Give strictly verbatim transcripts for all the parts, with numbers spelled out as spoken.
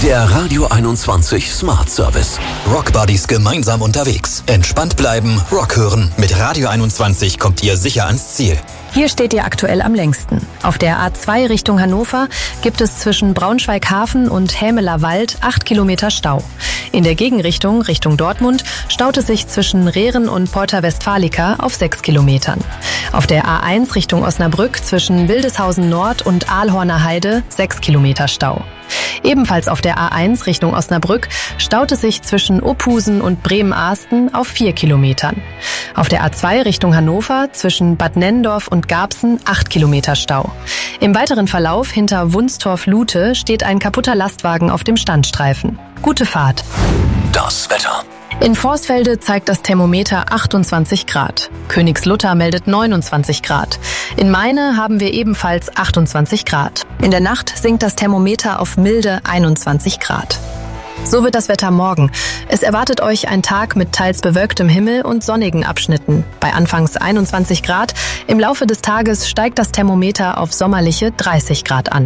Der Radio einundzwanzig Smart Service. Rockbuddies gemeinsam unterwegs. Entspannt bleiben, Rock hören. Mit Radio einundzwanzig kommt ihr sicher ans Ziel. Hier steht ihr aktuell am längsten. Auf der A zwei Richtung Hannover gibt es zwischen Braunschweig-Hafen und Hämeler Wald acht Kilometer Stau. In der Gegenrichtung, Richtung Dortmund, staut es sich zwischen Rehren und Porta Westfalica auf sechs Kilometern. Auf der A eins Richtung Osnabrück zwischen Wildeshausen Nord und Aalhorner Heide sechs Kilometer Stau. Ebenfalls auf der A eins Richtung Osnabrück staut es sich zwischen Ophusen und Bremen-Ahsten auf vier Kilometern. Auf der A zwei Richtung Hannover zwischen Bad Nennendorf und Garbsen acht Kilometer Stau. Im weiteren Verlauf hinter Wunstorf-Lute steht ein kaputter Lastwagen auf dem Standstreifen. Gute Fahrt. Das Wetter. In Vorsfelde zeigt das Thermometer achtundzwanzig Grad. Königslutter meldet neunundzwanzig Grad. In Meine haben wir ebenfalls achtundzwanzig Grad. In der Nacht sinkt das Thermometer auf milde einundzwanzig Grad. So wird das Wetter morgen. Es erwartet euch ein Tag mit teils bewölktem Himmel und sonnigen Abschnitten. Bei anfangs einundzwanzig Grad. Im Laufe des Tages steigt das Thermometer auf sommerliche dreißig Grad an.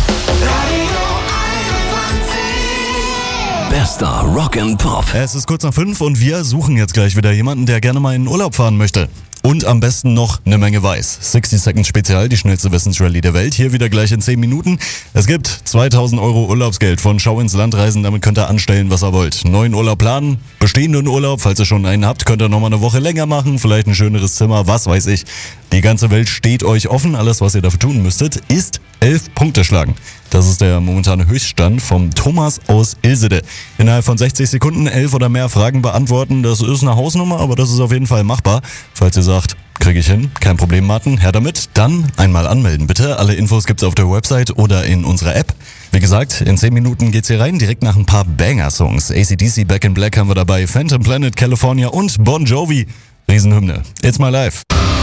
Bester Rock and Pop. Es ist kurz nach fünf und wir suchen jetzt gleich wieder jemanden, der gerne mal in den Urlaub fahren möchte. Und am besten noch eine Menge weiß. sechzig Seconds Spezial, die schnellste Wissensrallye der Welt. Hier wieder gleich in zehn Minuten. Es gibt zweitausend Euro Urlaubsgeld von Schau ins Land reisen. Damit könnt ihr anstellen, was ihr wollt. Neuen Urlaub planen, bestehenden Urlaub, falls ihr schon einen habt, könnt ihr nochmal eine Woche länger machen. Vielleicht ein schöneres Zimmer, was weiß ich. Die ganze Welt steht euch offen. Alles, was ihr dafür tun müsstet, ist elf Punkte schlagen. Das ist der momentane Höchststand vom Thomas aus Ilsede. Innerhalb von sechzig Sekunden elf oder mehr Fragen beantworten. Das ist eine Hausnummer, aber das ist auf jeden Fall machbar. Falls ihr sagt, kriege ich hin, kein Problem, Martin, her damit. Dann einmal anmelden, bitte. Alle Infos gibt's auf der Website oder in unserer App. Wie gesagt, in zehn Minuten geht's hier rein, direkt nach ein paar Banger-Songs. A C D C, Back in Black haben wir dabei, Phantom Planet, California und Bon Jovi. Riesenhymne. It's my life.